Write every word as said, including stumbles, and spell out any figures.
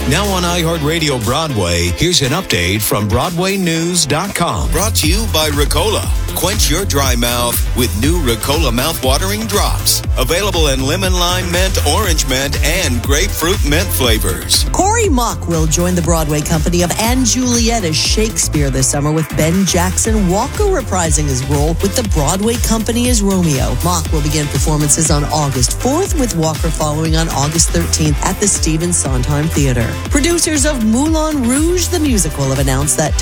Now on iHeartRadio Broadway, here's an update from Broadway News dot com. Brought to you by Ricola. Quench your dry mouth with new Ricola mouthwatering drops. Available in lemon, lime, mint, orange mint, and grapefruit mint flavors. Corey Mock will join the Broadway company of Anne Juliet as Shakespeare this summer, with Ben Jackson Walker reprising his role with the Broadway company as Romeo. Mock will begin performances on August fourth, with Walker following on August thirteenth at the Stephen Sondheim Theater. Producers of Moulin Rouge the musical have announced that